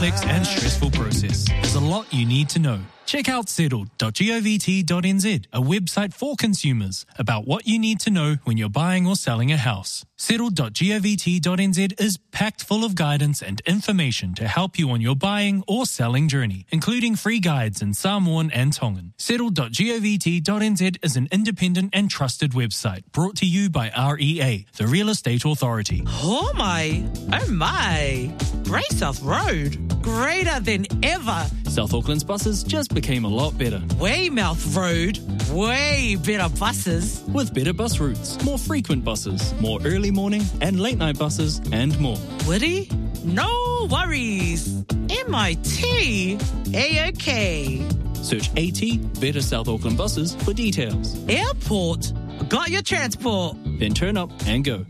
complex and stressful process. There's a lot you need to know. Check out settled.govt.nz, a website for consumers, about what you need to know when you're buying or selling a house. Settled.govt.nz is packed full of guidance and information to help you on your buying or selling journey, including free guides in Samoan and Tongan. Settled.govt.nz is an independent and trusted website brought to you by REA, the Real Estate Authority. Oh my! Grey South Road, greater than ever. South Auckland's buses just became a lot better. Weymouth Road, way better buses. With better bus routes, more frequent buses, more early morning and late night buses, and more. Woody? No worries. MIT, A-OK. Search AT, Better South Auckland Buses for details. Airport, got your transport. Then turn up and go.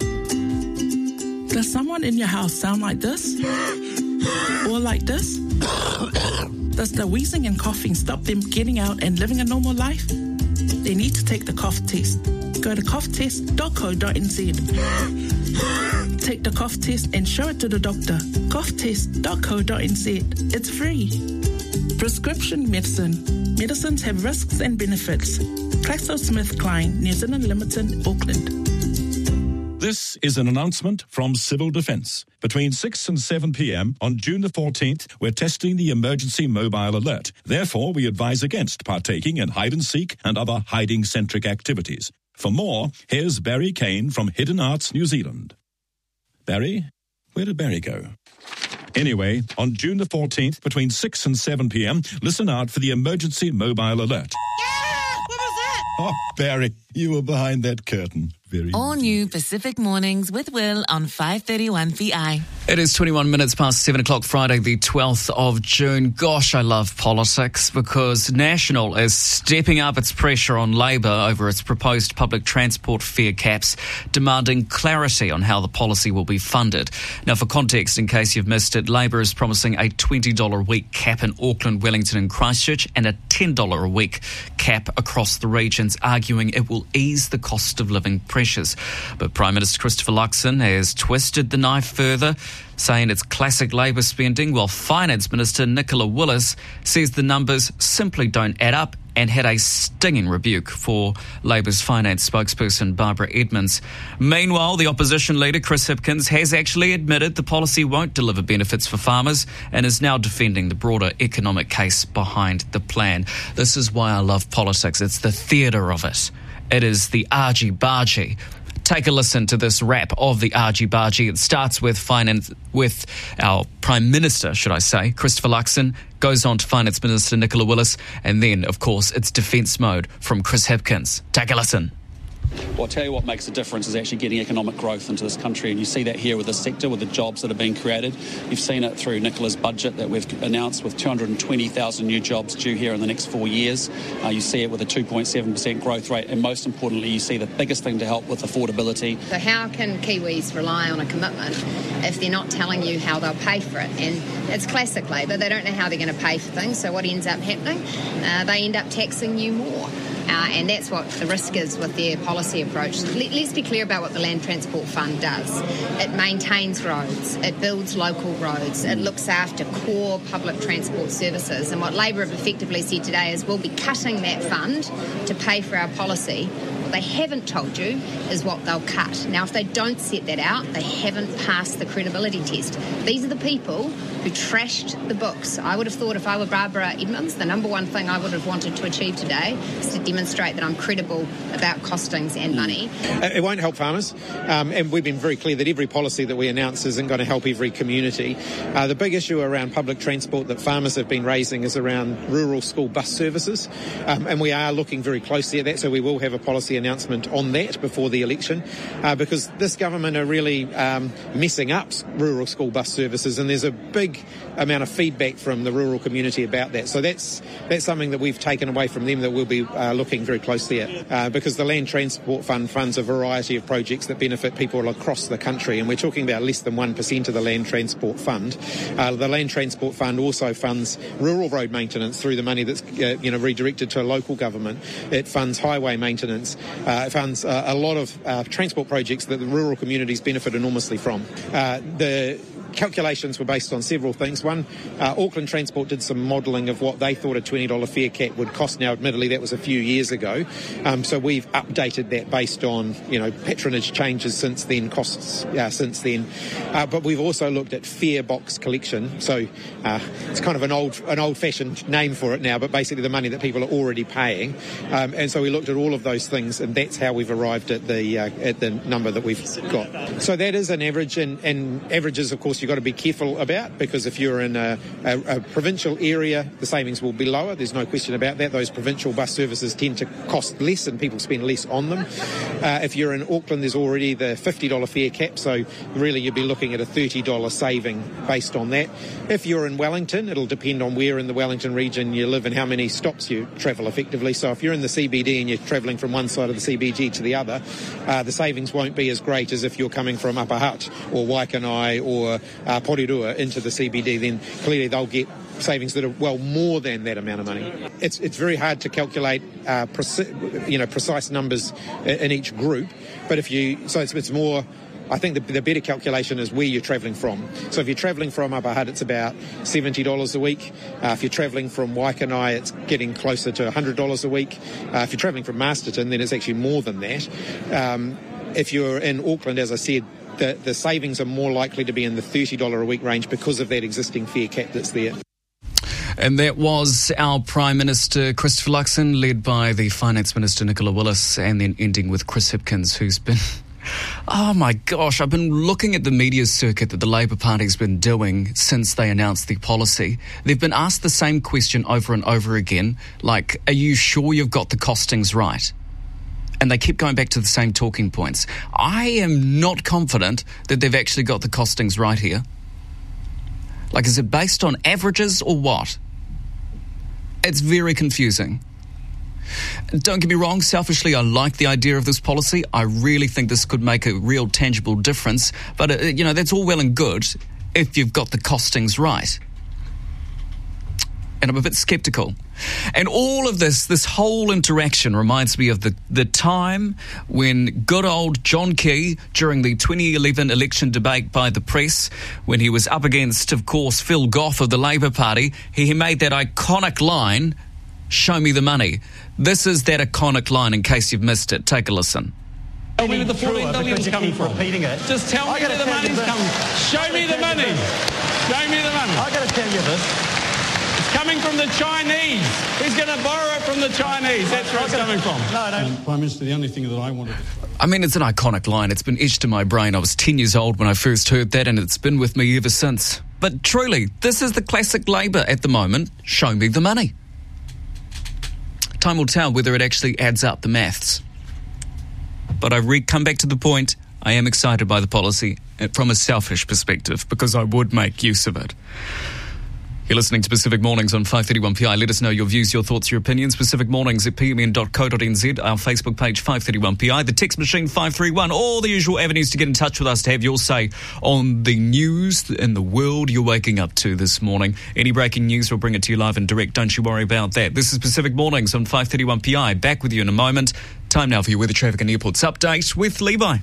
Does someone in your house sound like this? Or like this? Does the wheezing and coughing stop them getting out and living a normal life? They need to take the cough test. Go to coughtest.co.nz. Take the cough test and show it to the doctor. coughtest.co.nz. It's free. Prescription medicine. Medicines have risks and benefits. GlaxoSmithKline, New Zealand Limited, Auckland. This is an announcement from Civil Defence. Between 6 and 7 p.m. on June the 14th, we're testing the emergency mobile alert. Therefore, we advise against partaking in hide-and-seek and other hiding-centric activities. For more, here's Barry Kane from Hidden Arts New Zealand. Barry? Where did Barry go? Anyway, on June the 14th, between 6 and 7 p.m, listen out for the emergency mobile alert. What was that? Oh, Barry, you were behind that curtain. Very All new Pacific Mornings with Will on 531 VI. It is 21 minutes past 7 o'clock, Friday, the 12th of June. Gosh, I love politics because National is stepping up its pressure on Labour over its proposed public transport fare caps, demanding clarity on how the policy will be funded. Now, for context, in case you've missed it, Labour is promising a $20 a week cap in Auckland, Wellington and Christchurch and a $10 a week cap across the regions, arguing it will ease the cost of living pressures. But Prime Minister Christopher Luxon has twisted the knife further, saying it's classic Labour spending, while Finance Minister Nicola Willis says the numbers simply don't add up and had a stinging rebuke for Labour's finance spokesperson Barbara Edmonds. Meanwhile, the opposition leader Chris Hipkins has actually admitted the policy won't deliver benefits for farmers and is now defending the broader economic case behind the plan. This is why I love politics. It's the theatre of it. It is the argy-bargy. Take a listen to this rap of the argy-bargy. It starts with our Prime Minister, should I say, Christopher Luxon, goes on to Finance Minister Nicola Willis, and then, of course, it's defence mode from Chris Hipkins. Take a listen. Well, I'll tell you what makes a difference is actually getting economic growth into this country, and you see that here with the sector, with the jobs that are being created. You've seen it through Nicola's budget that we've announced with 220,000 new jobs due here in the next 4 years. You see it with a 2.7% growth rate, and most importantly, you see the biggest thing to help with affordability. So how can Kiwis rely on a commitment if they're not telling you how they'll pay for it? And it's classic Labour. They don't know how they're going to pay for things, so what ends up happening? They end up taxing you more. And that's what the risk is with their policy approach. Let's be clear about what the Land Transport Fund does. It maintains roads, it builds local roads, it looks after core public transport services. And what Labour have effectively said today is we'll be cutting that fund to pay for our policy. What they haven't told you is what they'll cut. Now, if they don't set that out, they haven't passed the credibility test. These are the people who trashed the books. I would have thought if I were Barbara Edmonds, the number one thing I would have wanted to achieve today is to demonstrate that I'm credible about costings and money. It won't help farmers, and we've been very clear that every policy that we announce isn't going to help every community. The big issue around public transport that farmers have been raising is around rural school bus services, and we are looking very closely at that, so we will have a policy announcement on that before the election, because this government are really messing up rural school bus services, and there's a big amount of feedback from the rural community about that. So that's something that we've taken away from them that we'll be looking very closely at, because the Land Transport Fund funds a variety of projects that benefit people across the country, and we're talking about less than 1% of the Land Transport Fund. The Land Transport Fund also funds rural road maintenance through the money that's redirected to local government. It funds highway maintenance. It funds a lot of transport projects that the rural communities benefit enormously from. calculations were based on several things. One, Auckland Transport did some modelling of what they thought a $20 fare cap would cost. Now, admittedly, that was a few years ago. So we've updated that based on, patronage changes since then, costs since then. But we've also looked at fare box collection. So it's kind of an old-fashioned name for it now, but basically the money that people are already paying. And so we looked at all of those things, and that's how we've arrived at the number that we've got. So that is an average, and averages, of course, you've got to be careful about, because if you're in a provincial area, the savings will be lower. There's no question about that. Those provincial bus services tend to cost less and people spend less on them. If you're in Auckland, there's already the $50 fare cap, so really you'd be looking at a $30 saving based on that. If you're in Wellington, it'll depend on where in the Wellington region you live and how many stops you travel effectively. So if you're in the CBD and you're travelling from one side of the CBD to the other, the savings won't be as great as if you're coming from Upper Hutt or Waikanae or Porirua into the CBD. Then clearly they'll get savings that are well more than that amount of money. It's very hard to calculate precise numbers in each group, but it's more. I think the better calculation is where you're travelling from. So if you're travelling from Upper Hutt, it's about $70 a week. If you're travelling from Waikanae, it's getting closer to $100 a week. If you're travelling from Masterton, then it's actually more than that. If you're in Auckland, as I said, the savings are more likely to be in the $30 a week range because of that existing fare cap that's there. And that was our Prime Minister, Christopher Luxon, led by the Finance Minister, Nicola Willis, and then ending with Chris Hipkins, who's been... Oh my gosh, I've been looking at the media circuit that the Labour Party's been doing since they announced the policy. They've been asked the same question over and over again, like, are you sure you've got the costings right? And they keep going back to the same talking points. I am not confident that they've actually got the costings right here. Like, is it based on averages or what? It's very confusing. Don't get me wrong, selfishly, I like the idea of this policy. I really think this could make a real tangible difference. But, that's all well and good if you've got the costings right. And I'm a bit sceptical. And all of this whole interaction reminds me of the time when good old John Key, during the 2011 election debate by the press, when he was up against, of course, Phil Goff of the Labour Party, he made that iconic line, "Show me the money." This is that iconic line, in case you've missed it. Take a listen. Tell me where the 14 million's coming from. Repeating it. Just tell me where the money's coming from. Show me the money. Show me the money. I've got to tell you this. It's coming from the Chinese. He's going to borrow it from the Chinese. That's where it's coming from. No. Prime Minister, the only thing that I wanted to... I mean, it's an iconic line. It's been etched in my brain. I was 10 years old when I first heard that, and it's been with me ever since. But truly, this is the classic Labour at the moment. Show me the money. Time will tell whether it actually adds up, the maths. But I come back to the point, I am excited by the policy from a selfish perspective, because I would make use of it. You're listening to Pacific Mornings on 531PI. Let us know your views, your thoughts, your opinions. Pacific Mornings at pmn.co.nz, our Facebook page 531PI, the text machine 531, all the usual avenues to get in touch with us to have your say on the news in the world you're waking up to this morning. Any breaking news, we'll bring it to you live and direct. Don't you worry about that. This is Pacific Mornings on 531PI. Back with you in a moment. Time now for your weather, traffic and airports update with Levi.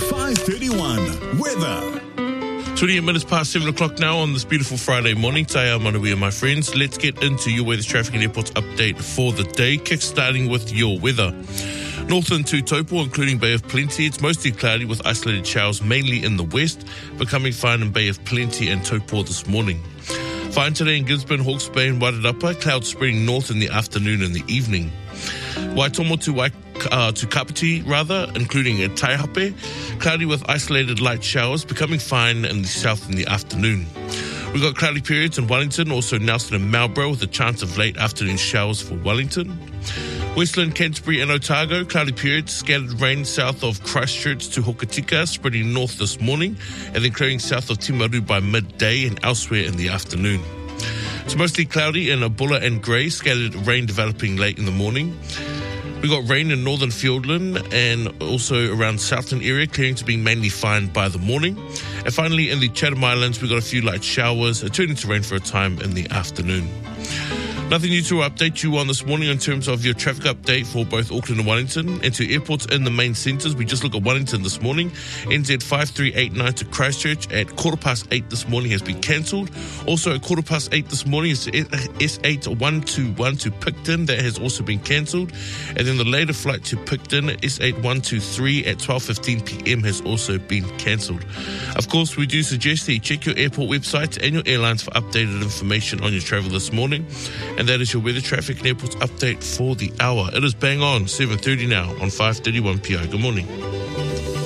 531 weather. 28 minutes past 7 o'clock now on this beautiful Friday morning. Taya Manawia, my friends. Let's get into your weather, traffic and airports update for the day, kick-starting with your weather. Northern to Taupo, including Bay of Plenty, it's mostly cloudy with isolated showers mainly in the west, becoming fine in Bay of Plenty and Taupo this morning. Fine today in Gisborne, Hawke's Bay and Wairarapa, clouds spreading north in the afternoon and the evening. Waitomo to Kapiti, including a Taihape, cloudy with isolated light showers, becoming fine in the south in the afternoon. We've got cloudy periods in Wellington, also Nelson and Marlborough, with a chance of late afternoon showers for Wellington. Westland, Canterbury and Otago, cloudy periods, scattered rain south of Christchurch to Hokitika, spreading north this morning, and then clearing south of Timaru by midday and elsewhere in the afternoon. It's mostly cloudy in Abulla and Grey, scattered rain developing late in the morning. We got rain in northern Fiordland and also around Southland area, clearing to being mainly fine by the morning. And finally, in the Chatham Islands, we got a few light showers, turning to rain for a time in the afternoon. Nothing new to update you on this morning in terms of your traffic update for both Auckland and Wellington. And to airports in the main centres, we just look at Wellington this morning. NZ 5389 to Christchurch at 8:15 this morning has been cancelled. Also at 8:15 this morning is S8121 to Picton. That has also been cancelled. And then the later flight to Picton, S8123 at 12:15 p.m. has also been cancelled. Of course, we do suggest that you check your airport websites and your airlines for updated information on your travel this morning. And that is your weather, traffic and airports update for the hour. It is bang on 7:30 now on 5:31 PI. Good morning.